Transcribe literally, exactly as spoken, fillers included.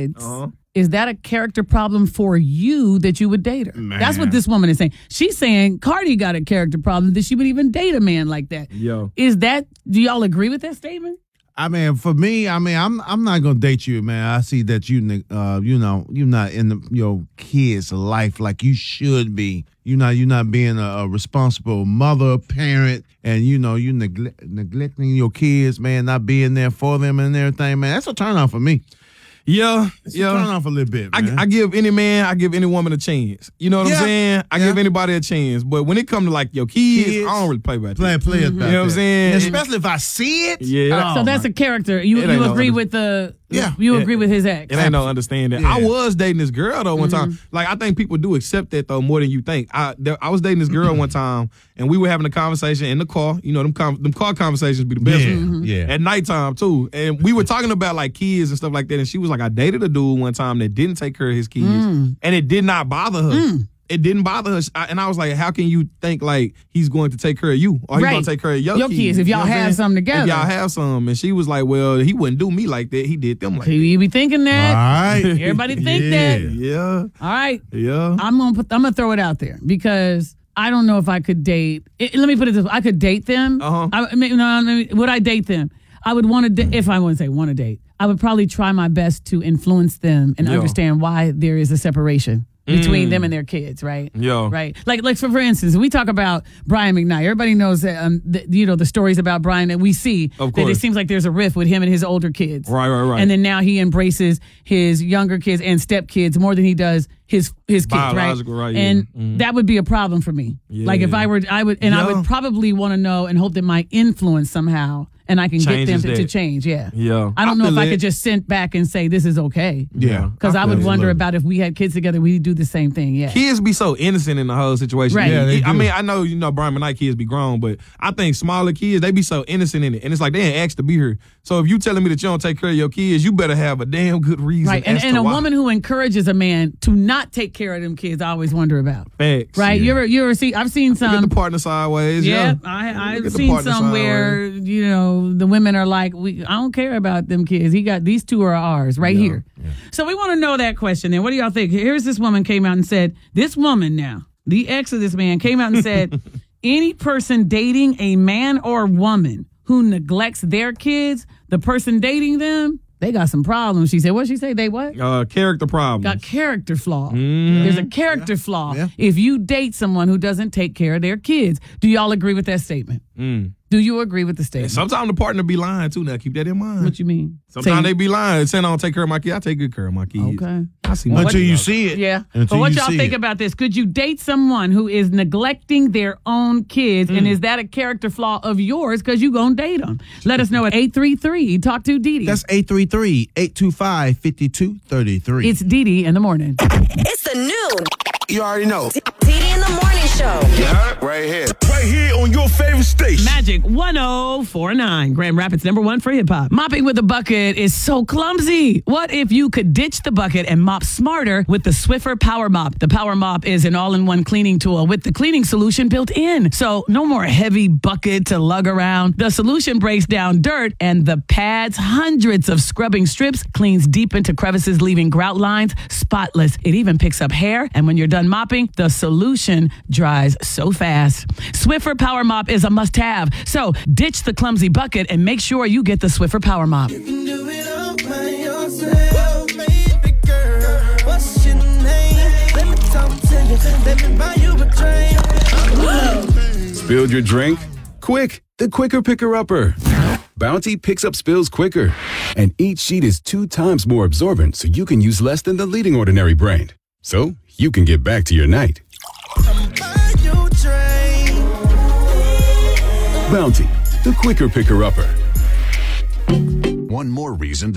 kids, Uh-huh. is that a character problem for you that you would date her? Man. That's what this woman is saying. She's saying Cardi got a character problem that she would even date a man like that. Yo. Is that, do y'all agree with that statement? I mean, for me, I mean, I'm I'm not gonna date you, man. I see that you, uh, you know, you're not in the, your kid's life like you should be. You're not, you're not being a, a responsible mother, parent, and you know, you neglect, neglecting your kids, man, not being there for them and everything, man. That's a turn off for me. Yeah, It's yeah. a turn off a little bit, man. I, I give any man, I give any woman a chance. You know what Yeah. I'm saying? I Yeah. give anybody a chance. But when it comes to like your kids, Kids. I don't really play about play, that. play Mm-hmm. about You know what I'm that. saying? Especially if I see it. Yeah. Oh, so that's my- a character. You It you ain't no agree under- with the, Yeah. you It- agree with his ex. It ain't no understanding. Yeah. I was dating this girl though one Mm-hmm. time. Like I think people do accept that though more than you think. I there, I was dating this girl one time and we were having a conversation in the car. You know them com- them car conversations be the best. Yeah, ones. yeah. At nighttime too. And we were talking about like kids and stuff like that. And she was like, I dated a dude one time that didn't take care of his kids, Mm. and it did not bother her. It didn't bother her. I- And I was like, how can you think like he's going to take care of you or he's Right. going to take care of your, Your kids, if You y'all know what I'm have saying? some together. If y'all have some. And she was like, well, he wouldn't do me like that. He did them like So that. you be thinking All that. right. Everybody think Yeah. that. Yeah. All right. Yeah. I'm gonna put, I'm gonna throw it out there because I don't know if I could date. It, let me put it this way: I could date them. Uh-huh. I, I mean, no, maybe- would I date them? I would want to. Da- if I wouldn't say want to date, I would probably try my best to influence them and Yeah. understand why there is a separation between Mm. them and their kids. Right. Yeah. Right. Like, like for, for instance, we talk about Brian McKnight. Everybody knows that, um, the, you know, the stories about Brian that we see. Of that it course. seems like there's a rift with him and his older kids. Right, right, right. And then now he embraces his younger kids and stepkids more than he does his his kids, right? Biological, right, yeah. And Mhm. that would be a problem for me. Yeah. Like if I were, I would, and I Yeah. would probably want to know and hope that my influence somehow, and I can get them Changes to, to that. change. Yeah. Yeah. I don't I know if feel I it. could just sit back and say this is okay. Yeah. Because I, would feel wonder it. about if we had kids together, we'd do the same thing. Yeah. Kids be so innocent in the whole situation. Right. Yeah, they I do. mean, I know, you know, Brian McKnight kids be grown, but I think smaller kids, they be so innocent in it. And it's like they ain't asked to be here. So if you telling me that you don't take care of your kids, you better have a damn good reason. Right. And, as and to a why. woman who encourages a man to not take care of them kids, I always wonder about. Facts. Right. You ever, you ever see, I've seen Get some. the partner sideways. Yeah, Yeah. I, Look I've at the seen partner some side where, you know, the women are like, we, I don't care about them kids. He got, these two are ours right here. So we want to know that question. And what do y'all think? Here's this woman came out and said, this woman now, the ex of this man came out and said, any person dating a man or woman who neglects their kids, the person dating them, they got some problems. She said, what she say? They what? Uh, character problems. Got character flaw. Mm-hmm. There's a character flaw Yeah. if you date someone who doesn't take care of their kids. Do y'all agree with that statement? Mm. Do you agree with the statement? Sometimes the partner be lying too. Now keep that in mind. What you mean? Sometimes Saying- they be lying, saying I don't take care of my kids. I take good care of my kids. Okay. I see Until my you kids. see it. Yeah. Until But what you y'all see think it. about this? Could you date someone who is neglecting their own kids? And is that a character flaw of yours because you going to date them? Let us know at eight three three. Talk to Dee Dee. That's eight three three, eight two five, five two three three. It's Dee Dee in the morning. It's the new You already know. Dee Dee in the morning show. Yeah, right here. Right here on your favorite station. Magic one oh four nine, Grand Rapids number one for hip hop. Mopping with a bucket is so clumsy. What if you could ditch the bucket and mop smarter with the Swiffer Power Mop? The Power Mop is an all-in-one cleaning tool with the cleaning solution built in. So no more heavy bucket to lug around. The solution breaks down dirt and the pads hundreds of scrubbing strips, cleans deep into crevices, leaving grout lines spotless. It even picks up hair. And when you're done mopping, the solution dries so fast. Swiffer Power Mop is a must-have. So ditch the clumsy bucket and make sure you get the Swiffer Power Mop. Do it all by yourself, baby girl. What's your name? Let me talk to you. Let me buy you a drink. Spilled your drink? Quick, the quicker picker-upper. Bounty picks up spills quicker. And each sheet is two times more absorbent, so you can use less than the leading ordinary brand. So you can get back to your night. Buy you a drink. Bounty, the quicker picker-upper. One more reason